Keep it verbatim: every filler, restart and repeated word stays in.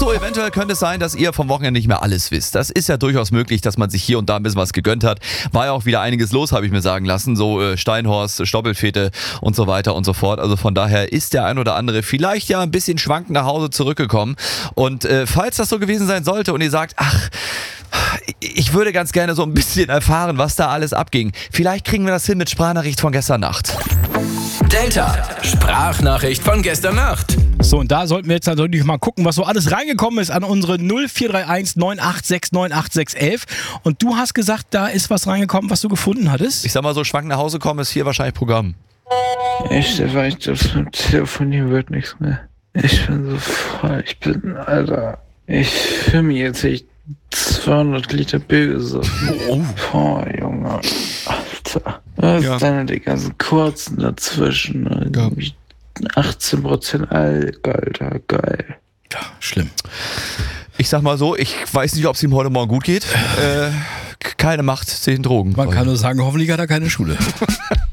So, eventuell könnte es sein, dass ihr vom Wochenende nicht mehr alles wisst. Das ist ja durchaus möglich, dass man sich hier und da ein bisschen was gegönnt hat. War ja auch wieder einiges los, habe ich mir sagen lassen. So äh, Steinhorst, Stoppelfete und so weiter und so fort. Also von daher ist der ein oder andere vielleicht ja ein bisschen schwankend nach Hause zurückgekommen. Und äh, falls das so gewesen sein sollte und ihr sagt, ach, ich würde ganz gerne so ein bisschen erfahren, was da alles abging. Vielleicht kriegen wir das hin mit Sprachnachricht von gestern Nacht. Delta, Sprachnachricht von gestern Nacht. So, und da sollten wir jetzt natürlich mal gucken, was so alles reingekommen ist an unsere null vier drei eins neun acht sechs neun acht sechs eins. Und du hast gesagt, da ist was reingekommen, was du gefunden hattest? Ich sag mal so, schwankend nach Hause kommen ist hier wahrscheinlich Programm. Echt, der war ich das mit Telefonieren wird nichts mehr. Ich bin so voll, ich bin, Alter, ich fühle mich jetzt echt zweihundert Liter Bier gesoffen. Oh. Boah, Junge, Alter. Was Ja. ist denn die ganzen kurzen dazwischen? Ja. achtzehn Prozent Alk, Alter, geil. Ja, schlimm. Ich sag mal so, ich weiß nicht, ob es ihm heute Morgen gut geht. Äh, keine Macht, zehn Drogen. Man kann nur sagen, hoffentlich hat er keine Schule.